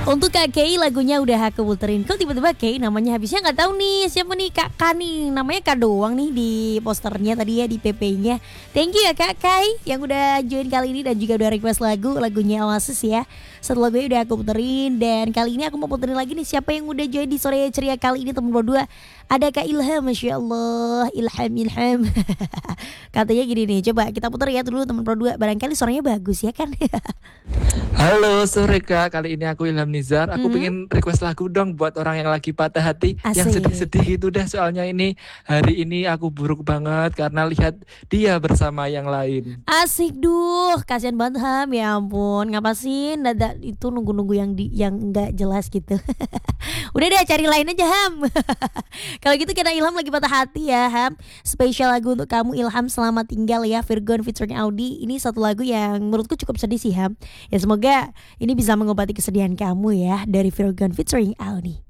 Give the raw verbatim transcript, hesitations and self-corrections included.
Untuk Kak Kay lagunya udah aku puterin. Kok tiba-tiba Kay namanya habisnya nggak tahu nih siapa nih Kak K nih. Namanya Kak doang nih di posternya tadi ya di P P-nya. Thank you ya Kak Kay yang udah join kali ini dan juga udah request lagu lagunya Oasis ya. Satu lagunya udah aku puterin dan kali ini aku mau puterin lagi nih siapa yang udah join di sore ceria kali ini teman berdua. Ada Kak Ilham, Masya Allah, Ilham Ilham. Katanya gini nih, coba kita puter ya dulu teman berdua. Barangkali suaranya bagus ya kan. Halo sore Kak, kali ini aku Ilham Nizar. Aku Hmm. pengen request lagu dong buat orang yang lagi patah hati, yang Asik. sedih-sedih gitu dah. Soalnya ini hari ini aku buruk banget karena lihat dia bersama yang lain. Asik duh, kasihan banget Ham, ya ampun, ngapain nada itu nunggu-nunggu yang di yang nggak jelas gitu. Udah deh cari lain aja Ham. Kalau gitu karena Ilham lagi patah hati ya Ham. Spesial lagu untuk kamu Ilham, Selamat Tinggal ya, Virgon featuring Audi. Ini satu lagu yang menurutku cukup sedih sih Ham. Ya semoga ini bisa mengobati kesedihan kamu ya, dari Virgon featuring Audi.